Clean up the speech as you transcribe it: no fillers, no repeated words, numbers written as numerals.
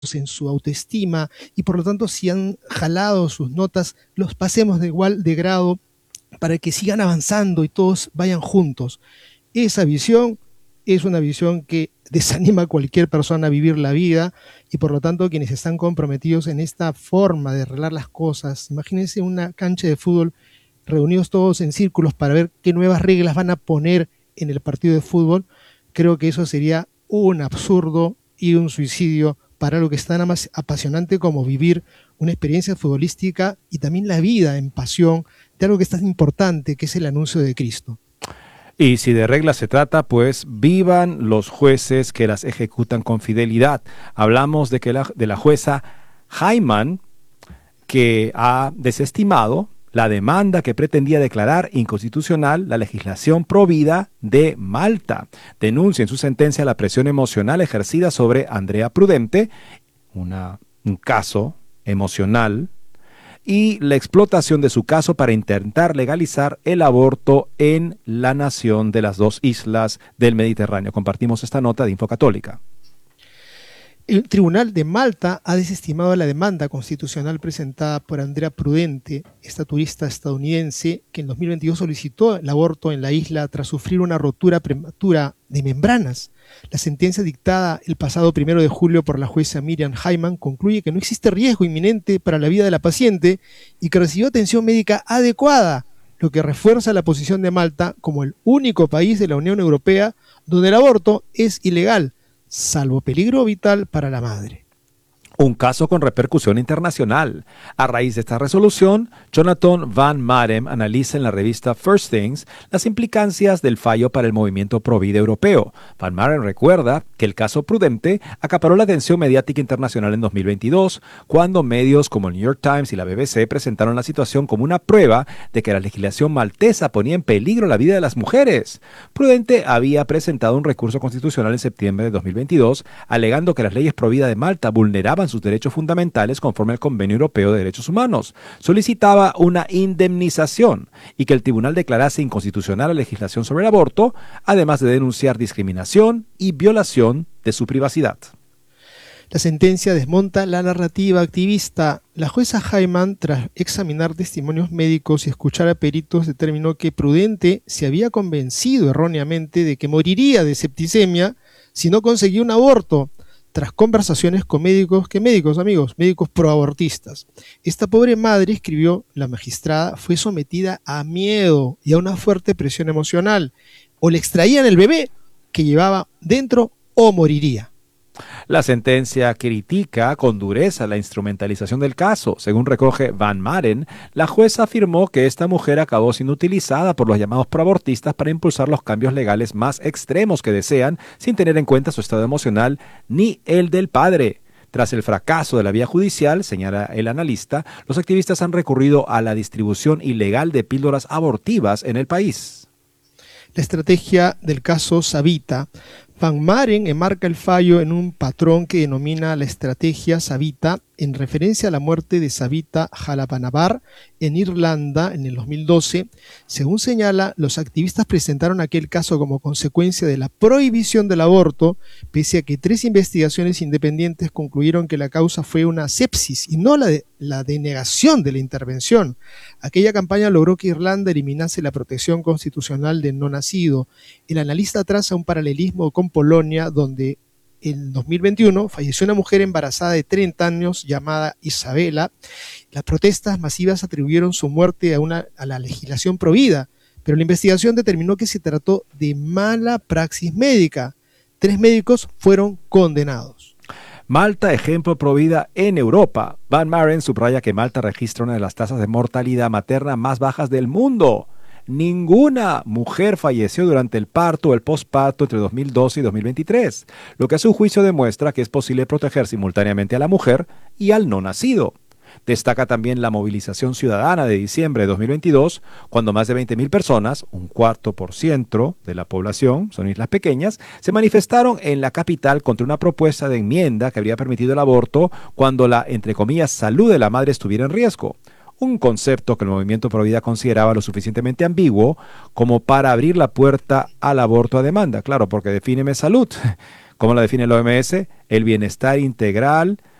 en su autoestima y por lo tanto si han jalado sus notas, los pasemos de igual de grado para que sigan avanzando y todos vayan juntos. Esa visión es una visión que desanima a cualquier persona a vivir la vida y por lo tanto quienes están comprometidos en esta forma de arreglar las cosas, imagínense una cancha de fútbol reunidos todos en círculos para ver qué nuevas reglas van a poner en el partido de fútbol, creo que eso sería un absurdo y un suicidio para algo que es tan apasionante como vivir una experiencia futbolística y también la vida en pasión de algo que es tan importante, que es el anuncio de Cristo. Y si de reglas se trata, pues vivan los jueces que las ejecutan con fidelidad. Hablamos de la jueza Hyman, que ha desestimado la demanda que pretendía declarar inconstitucional la legislación provida de Malta. Denuncia en su sentencia la presión emocional ejercida sobre Andrea Prudente, un caso emocional, y la explotación de su caso para intentar legalizar el aborto en la nación de las dos islas del Mediterráneo. Compartimos esta nota de Infocatólica. El Tribunal de Malta ha desestimado la demanda constitucional presentada por Andrea Prudente, esta turista estadounidense que en 2022 solicitó el aborto en la isla tras sufrir una rotura prematura de membranas. La sentencia dictada el pasado 1 de julio por la jueza Miriam Hyman concluye que no existe riesgo inminente para la vida de la paciente y que recibió atención médica adecuada, lo que refuerza la posición de Malta como el único país de la Unión Europea donde el aborto es ilegal, salvo peligro vital para la madre. Un caso con repercusión internacional. A raíz de esta resolución, Jonathan Van Maren analiza en la revista First Things las implicancias del fallo para el movimiento pro-vida europeo. Van Maren recuerda que el caso Prudente acaparó la atención mediática internacional en 2022, cuando medios como el New York Times y la BBC presentaron la situación como una prueba de que la legislación maltesa ponía en peligro la vida de las mujeres. Prudente había presentado un recurso constitucional en septiembre de 2022, alegando que las leyes pro-vida de Malta vulneraban sus derechos fundamentales conforme al Convenio Europeo de Derechos Humanos. Solicitaba una indemnización y que el tribunal declarase inconstitucional la legislación sobre el aborto, además de denunciar discriminación y violación de su privacidad. La sentencia desmonta la narrativa activista. La jueza Hyman, tras examinar testimonios médicos y escuchar a peritos, determinó que Prudente se había convencido erróneamente de que moriría de septicemia si no conseguía un aborto, tras conversaciones con médicos proabortistas. Esta pobre madre, escribió la magistrada, fue sometida a miedo y a una fuerte presión emocional. O le extraían el bebé que llevaba dentro o moriría. La sentencia critica con dureza la instrumentalización del caso. Según recoge Van Maren, la jueza afirmó que esta mujer acabó siendo utilizada por los llamados proabortistas para impulsar los cambios legales más extremos que desean, sin tener en cuenta su estado emocional ni el del padre. Tras el fracaso de la vía judicial, señala el analista, los activistas han recurrido a la distribución ilegal de píldoras abortivas en el país. La estrategia del caso Savita. Van Maren enmarca el fallo en un patrón que denomina la estrategia Savita, en referencia a la muerte de Savita Halappanavar en Irlanda en el 2012. Según señala, los activistas presentaron aquel caso como consecuencia de la prohibición del aborto, pese a que 3 investigaciones independientes concluyeron que la causa fue una sepsis y no la denegación de la intervención. Aquella campaña logró que Irlanda eliminase la protección constitucional del no nacido. El analista traza un paralelismo con Polonia, donde en 2021 falleció una mujer embarazada de 30 años llamada Isabela. Las protestas masivas atribuyeron su muerte a la legislación provida, pero la investigación determinó que se trató de mala praxis médica. 3 médicos fueron condenados. Malta, ejemplo provida en Europa. Van Maren subraya que Malta registra una de las tasas de mortalidad materna más bajas del mundo. Ninguna mujer falleció durante el parto o el posparto entre 2012 y 2023, lo que a su juicio demuestra que es posible proteger simultáneamente a la mujer y al no nacido. Destaca también la movilización ciudadana de diciembre de 2022, cuando más de 20.000 personas, un 4% de la población, son islas pequeñas, se manifestaron en la capital contra una propuesta de enmienda que habría permitido el aborto cuando la, entre comillas, salud de la madre estuviera en riesgo. Un concepto que el movimiento Provida consideraba lo suficientemente ambiguo como para abrir la puerta al aborto a demanda. Claro, porque defíneme salud. ¿Cómo la define la OMS? El bienestar integral